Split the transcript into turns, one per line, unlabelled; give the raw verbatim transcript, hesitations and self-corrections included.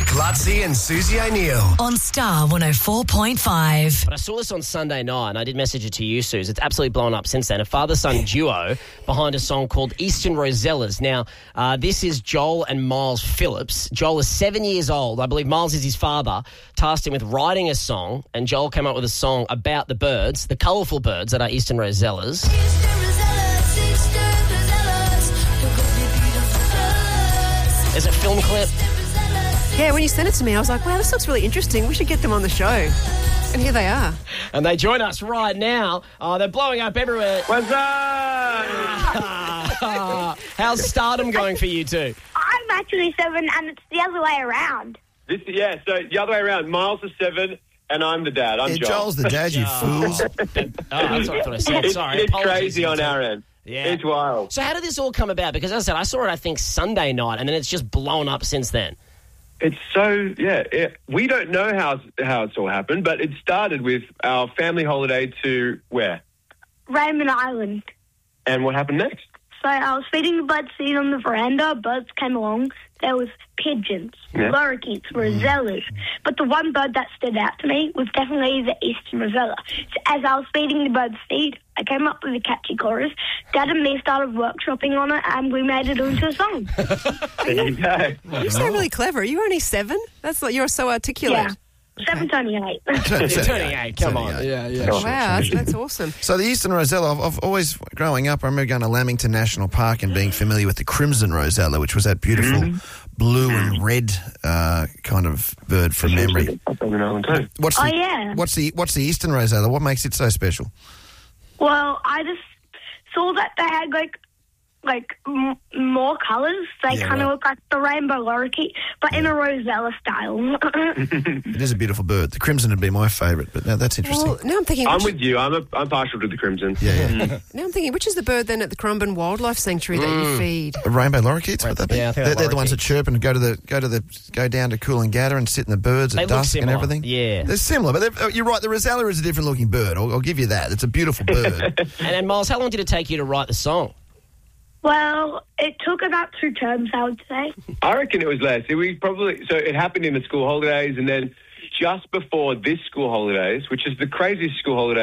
Lutzi and Susie O'Neill.
On Star one oh four point five.
But I saw this on Sunday night, and I did message it to you, Suze. It's absolutely blown up since then. A father-son duo behind a song called Eastern Rosellas. Now, uh, this is Joel and Miles Phillips. Joel is seven years old. I believe Miles is his father. Tasked him with writing a song, and Joel came up with a song about the birds, the colourful birds that are Eastern Rosellas. There's a film clip.
Yeah, when you sent it to me, I was like, wow, this looks really interesting. We should get them on the show. And here they are.
And they join us right now. Oh, they're blowing up everywhere.
What's up?
How's stardom going for you two?
I'm actually seven, and it's the other way around.
This, yeah, so the other way around. Miles is seven, and I'm the dad. I'm
Yeah,
Joel.
Joel's the dad, you fools.
Oh, that's what I thought I said.
It's,
Sorry.
it's
apologies.
crazy on our end.
Yeah.
It's wild.
So how did this all come about? Because as I said, I saw it, I think, Sunday night, and then it's just blown up since then.
It's so, yeah, it, we don't know how, how it's all happened, but it started with our family holiday to where?
Raymond Island.
And what happened next?
So I was feeding the birds seed on the veranda. Birds came along. There was pigeons,
Yeah.
lorikeets, rosellas. But the one bird that stood out to me was definitely the Eastern Rosella. So as I was feeding the birds seed, I came up with a catchy chorus. Dad and me started workshopping on it, and we made it into a song.
There you go.
You sound really clever. You're only seven? That's like, you're so articulate.
Yeah. seven twenty-eight.
You're turning eight, come on.
twenty-eight.
Yeah, yeah.
Wow, that's, that's awesome.
So the Eastern Rosella, I've, I've always, growing up, I remember going to Lamington National Park and being familiar with the Crimson Rosella, which was that beautiful blue and red uh, kind of bird from memory.
Up on Island too.
What's the,
Oh, yeah.
What's the What's the Eastern Rosella? What makes it so special?
Well, I just saw that they had, like, like m- more colours. They
Yeah,
kind of
right.
look like the rainbow lorikeet, but in a rosella style.
It is a beautiful bird. The crimson would be my favourite, but no, that's interesting.
Well, now I'm thinking...
I'm
which,
with you. I'm a, I'm partial to the crimson.
yeah, yeah.
now I'm thinking, which is the bird then at the Currumbin Wildlife Sanctuary that you feed?
Rainbow lorikeets, would that be?
Yeah, I think
they're,
they're
they're the ones that
lorikeets.
chirp and go to the go to the go down to Coolangatta and sit in the birds
They
at
look
dusk and
similar,
everything.
yeah.
They're similar, but they're- you're right. The Rosella is a different looking bird. I'll, I'll give you that. It's a beautiful bird.
And then, Miles, how long did it take you to write the song?
Well, it took about two terms, I would say.
I reckon it was less. It was probably so. It happened in the school holidays, and then just before this school holidays, which is the craziest school holiday